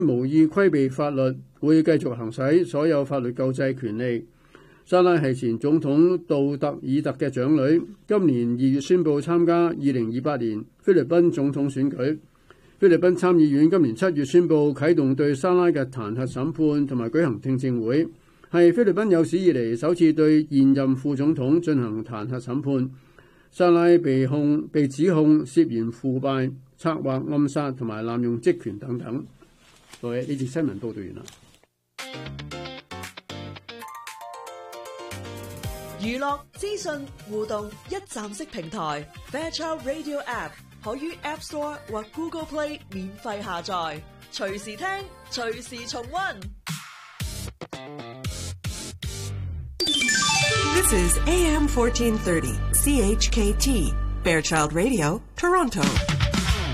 無意規避法律，會繼續行使所有法律救濟權利。莎拉係前總統杜特爾特嘅長女，今年2月宣布參加2028年菲律賓總統選舉。菲律賓參議院今年7月宣布啟動對莎拉嘅彈劾審判同埋舉行聽證會，係菲律賓有史以嚟首次對現任副總統進行彈劾審判。莎拉被指控涉嫌腐敗、策劃暗殺同埋濫用職權等等。各位，呢節新聞報道完啦。 娛樂資訊互動一站式平台 Fairchild Radio App 可於 App Store 或 Google Play 免費下載，隨時聽，隨時重溫。 This is AM 1430 CHKT Fairchild Radio, Toronto.